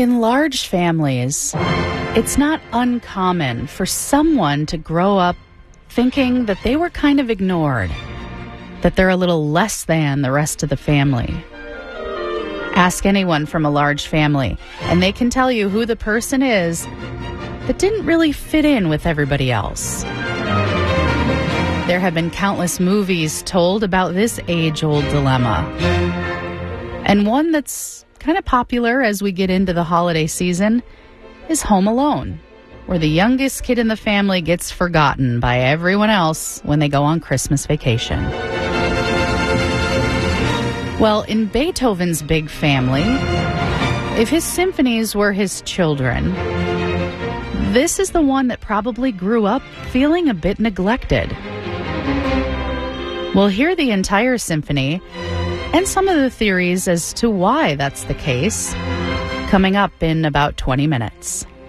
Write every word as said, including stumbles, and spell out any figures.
In large families, it's not uncommon for someone to grow up thinking that they were kind of ignored, that they're a little less than the rest of the family. Ask anyone from a large family, and they can tell you who the person is that didn't really fit in with everybody else. There have been countless movies told about this age-old dilemma. And one that's kind of popular as we get into the holiday season is Home Alone, where the youngest kid in the family gets forgotten by everyone else when they go on Christmas vacation. Well, in Beethoven's big family, if his symphonies were his children, this is the one that probably grew up feeling a bit neglected. We'll hear the entire symphony and some of the theories as to why that's the case coming up in about twenty minutes.